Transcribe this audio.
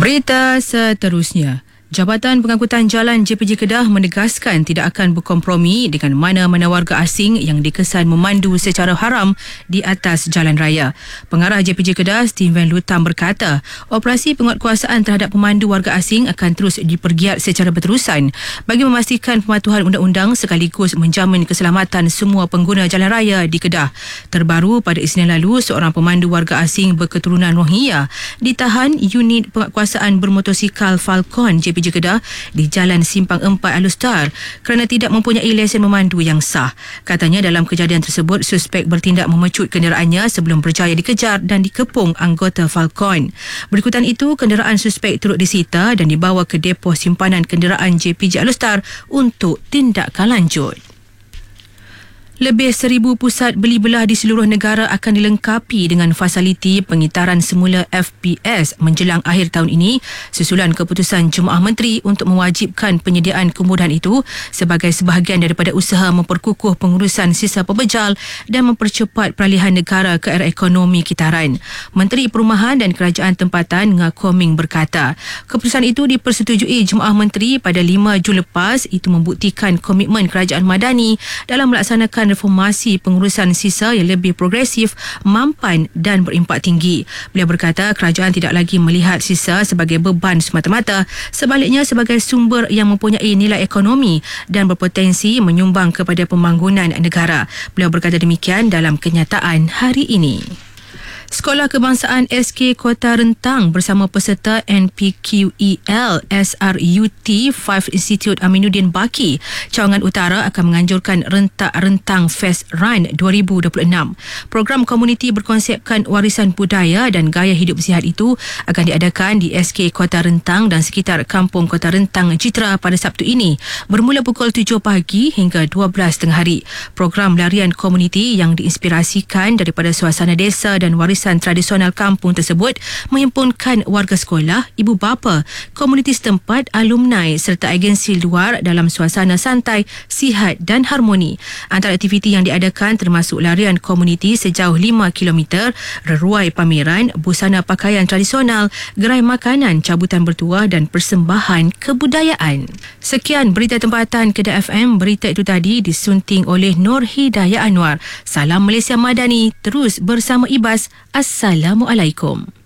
Berita seterusnya. Jabatan Pengangkutan Jalan JPJ Kedah menegaskan tidak akan berkompromi dengan mana-mana warga asing yang dikesan memandu secara haram di atas jalan raya. Pengarah JPJ Kedah, Steven Lutam berkata, operasi penguatkuasaan terhadap pemandu warga asing akan terus dipergiat secara berterusan bagi memastikan pematuhan undang-undang sekaligus menjamin keselamatan semua pengguna jalan raya di Kedah. Terbaru pada Isnin lalu, seorang pemandu warga asing berketurunan Rohingya ditahan unit penguatkuasaan bermotosikal Falcon JPJ Kedah di Jalan Simpang 4 Alustar kerana tidak mempunyai lesen memandu yang sah. Katanya dalam kejadian tersebut, suspek bertindak memecut kenderaannya sebelum berjaya dikejar dan dikepung anggota Falcon. Berikutan itu, kenderaan suspek turut disita dan dibawa ke depo simpanan kenderaan JPJ Alustar untuk tindakan lanjut. Lebih 1,000 pusat beli belah di seluruh negara akan dilengkapi dengan fasiliti pengitaran semula FPS menjelang akhir tahun ini susulan keputusan Jemaah Menteri untuk mewajibkan penyediaan kemudahan itu sebagai sebahagian daripada usaha memperkukuh pengurusan sisa pebejal dan mempercepat peralihan negara ke era ekonomi kitaran. Menteri Perumahan dan Kerajaan Tempatan Ngah Koming berkata, keputusan itu dipersetujui Jemaah Menteri pada 5 Jun lepas. Itu membuktikan komitmen Kerajaan Madani dalam melaksanakan reformasi pengurusan sisa yang lebih progresif, mampan dan berimpak tinggi. Beliau berkata kerajaan tidak lagi melihat sisa sebagai beban semata-mata, sebaliknya sebagai sumber yang mempunyai nilai ekonomi dan berpotensi menyumbang kepada pembangunan negara. Beliau berkata demikian dalam kenyataan hari ini. Sekolah Kebangsaan SK Kota Rentang bersama peserta NPQEL SRUT 5 Institute Aminuddin Baki, Cawangan Utara akan menganjurkan Rentak Rentang Fest Run 2026. Program komuniti berkonsepkan warisan budaya dan gaya hidup sihat itu akan diadakan di SK Kota Rentang dan sekitar Kampung Kota Rentang Citra pada Sabtu ini bermula pukul 7 pagi hingga 12 tengah hari. Program larian komuniti yang diinspirasikan daripada suasana desa dan warisan tradisional kampung tersebut menghimpunkan warga sekolah, ibu bapa, komuniti setempat, alumni serta agensi luar dalam suasana santai, sihat dan harmoni. Antara aktiviti yang diadakan termasuk larian komuniti sejauh 5 km, reruai pameran, busana pakaian tradisional, gerai makanan, cabutan bertuah dan persembahan kebudayaan. Sekian berita tempatan Kedah FM. Berita itu tadi disunting oleh Nur Hidayah Anwar. Salam Malaysia Madani, terus bersama Ibas. Assalamualaikum.